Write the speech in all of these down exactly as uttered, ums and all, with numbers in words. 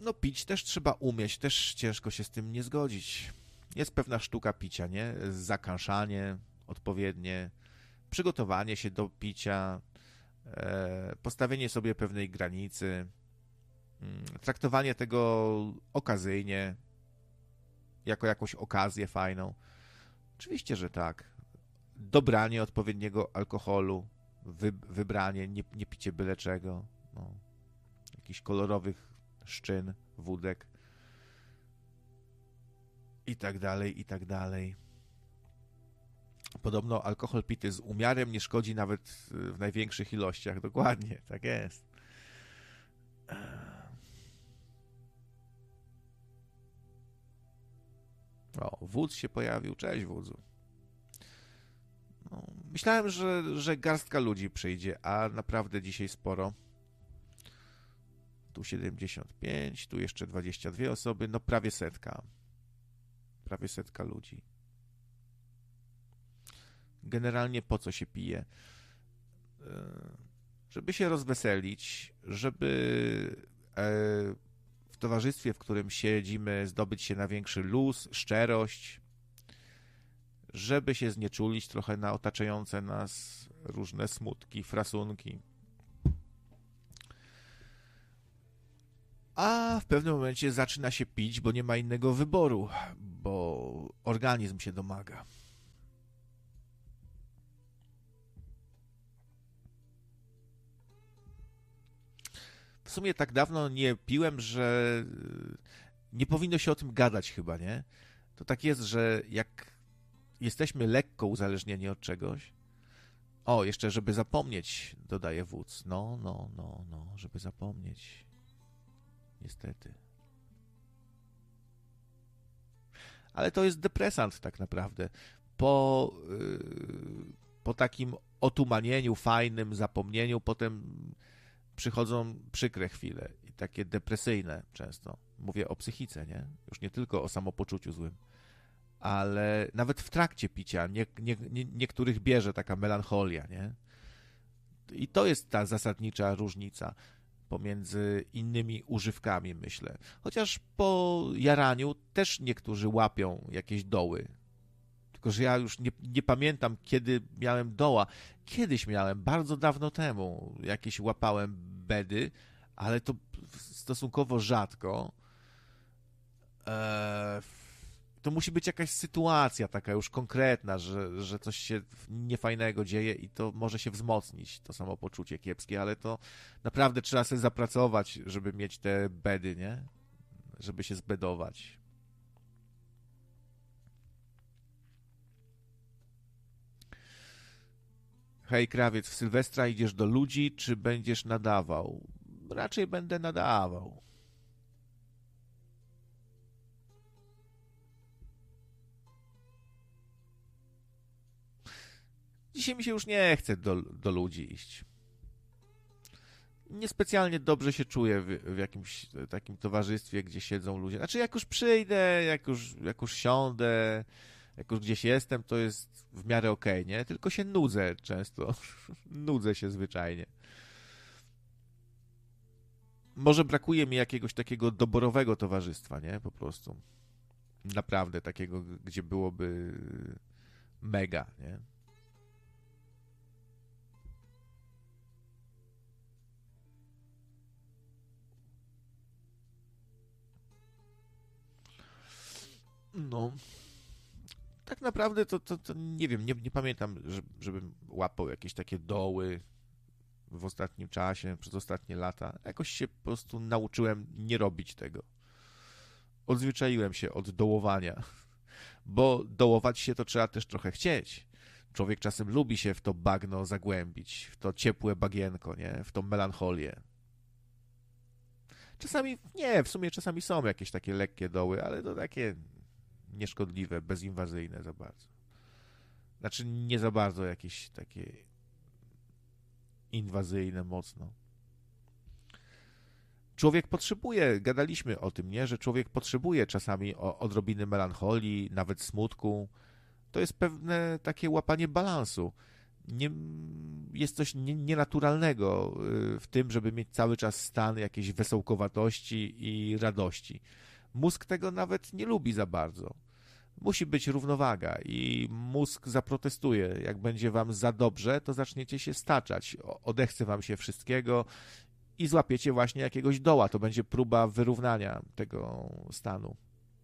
No pić też trzeba umieć, też ciężko się z tym nie zgodzić. Jest pewna sztuka picia, nie? Zakąszanie odpowiednie, przygotowanie się do picia, e, postawienie sobie pewnej granicy, mm, traktowanie tego okazyjnie, jako jakąś okazję fajną. Oczywiście, że tak. Dobranie odpowiedniego alkoholu, wy, wybranie, nie, nie picie byle czego, no. Jakichś kolorowych szczyn, wódek i tak dalej, i tak dalej. Podobno alkohol pity z umiarem nie szkodzi nawet w największych ilościach. Dokładnie, tak jest. O, wódz się pojawił. Cześć, wódzu. No, myślałem, że, że garstka ludzi przyjdzie, a naprawdę dzisiaj sporo. Tu siedemdziesiąt pięć, tu jeszcze dwadzieścia dwie osoby, no prawie setka. Prawie setka ludzi. Generalnie po co się pije? Żeby się rozweselić, żeby w towarzystwie, w którym siedzimy, zdobyć się na większy luz, szczerość, żeby się znieczulić trochę na otaczające nas różne smutki, frasunki. A w pewnym momencie zaczyna się pić, bo nie ma innego wyboru, bo organizm się domaga. W sumie tak dawno nie piłem, że nie powinno się o tym gadać chyba, nie? To tak jest, że jak jesteśmy lekko uzależnieni od czegoś, o, jeszcze żeby zapomnieć, dodaje wódz. No, no, no, no, żeby zapomnieć. Niestety. Ale to jest depresant tak naprawdę. Po, yy, po takim otumanieniu, fajnym zapomnieniu, potem przychodzą przykre chwile i takie depresyjne często. Mówię o psychice, nie? Już nie tylko o samopoczuciu złym. Ale nawet w trakcie picia nie, nie, nie, niektórych bierze taka melancholia, nie? I to jest ta zasadnicza różnica pomiędzy innymi używkami, myślę. Chociaż po jaraniu też niektórzy łapią jakieś doły. Tylko że ja już nie, nie pamiętam, kiedy miałem doła. Kiedyś miałem, bardzo dawno temu, jakieś łapałem bedy, ale to stosunkowo rzadko. Eee, to musi być jakaś sytuacja taka już konkretna, że, że coś się niefajnego dzieje i to może się wzmocnić, to samopoczucie kiepskie, ale to naprawdę trzeba sobie zapracować, żeby mieć te bedy, nie? Żeby się zbedować. Hej, krawiec, w Sylwestra idziesz do ludzi, czy będziesz nadawał? Raczej będę nadawał. Dzisiaj mi się już nie chce do, do ludzi iść. Niespecjalnie dobrze się czuję w, w jakimś takim towarzystwie, gdzie siedzą ludzie. Znaczy, jak już przyjdę, jak już, jak już siądę, jak już gdzieś jestem, to jest w miarę okej, okay, nie? Tylko się nudzę często. Nudzę się zwyczajnie. Może brakuje mi jakiegoś takiego doborowego towarzystwa, nie? Po prostu. Naprawdę takiego, gdzie byłoby mega, nie? No, tak naprawdę to, to, to nie wiem, nie, nie pamiętam, żebym łapał jakieś takie doły w ostatnim czasie, przez ostatnie lata. Jakoś się po prostu nauczyłem nie robić tego. Odzwyczaiłem się od dołowania, bo dołować się to trzeba też trochę chcieć. Człowiek czasem lubi się w to bagno zagłębić, w to ciepłe bagienko, nie? W tą melancholię. Czasami, nie, w sumie czasami są jakieś takie lekkie doły, ale to takie nieszkodliwe, bezinwazyjne za bardzo. Znaczy nie za bardzo jakieś takie inwazyjne mocno. Człowiek potrzebuje, gadaliśmy o tym, nie, że człowiek potrzebuje czasami odrobiny melancholii, nawet smutku. To jest pewne takie łapanie balansu. nie, jest coś nie, nienaturalnego w tym, żeby mieć cały czas stan jakiejś wesołkowatości i radości. Mózg tego nawet nie lubi za bardzo. Musi być równowaga i mózg zaprotestuje. Jak będzie wam za dobrze, to zaczniecie się staczać. Odechce wam się wszystkiego i złapiecie właśnie jakiegoś doła. To będzie próba wyrównania tego stanu.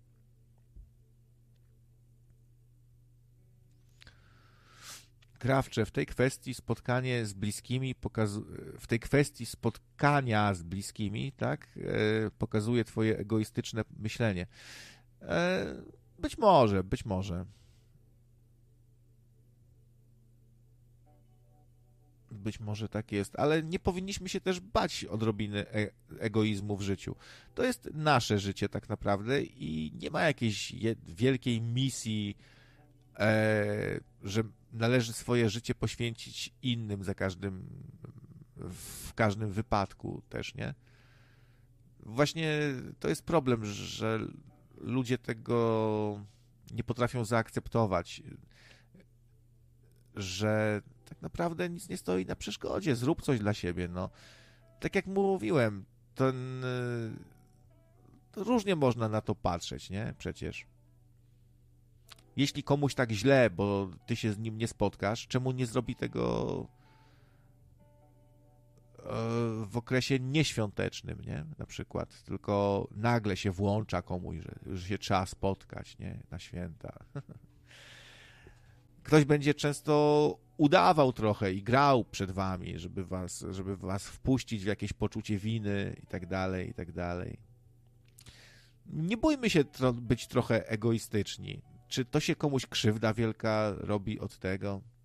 Krawcze, w tej kwestii spotkanie z bliskimi pokazu- w tej kwestii spotkania z bliskimi, tak, e, pokazuje twoje egoistyczne myślenie. E, być może, być może. Być może tak jest, ale nie powinniśmy się też bać odrobiny e- egoizmu w życiu. To jest nasze życie tak naprawdę i nie ma jakiejś je- wielkiej misji, e, że należy swoje życie poświęcić innym za każdym, w każdym wypadku też, nie? Właśnie to jest problem, że ludzie tego nie potrafią zaakceptować, że tak naprawdę nic nie stoi na przeszkodzie. Zrób coś dla siebie, no. Tak jak mówiłem, ten, to różnie można na to patrzeć, nie? Przecież. Jeśli komuś tak źle, bo ty się z nim nie spotkasz, czemu nie zrobi tego w okresie nieświątecznym, nie? Na przykład, tylko nagle się włącza komuś, że, że się trzeba spotkać, nie? Na święta. Ktoś będzie często udawał trochę i grał przed wami, żeby was, żeby was wpuścić w jakieś poczucie winy i tak dalej, i tak dalej. Nie bójmy się tro- być trochę egoistyczni. Czy to się komuś krzywda wielka robi od tego?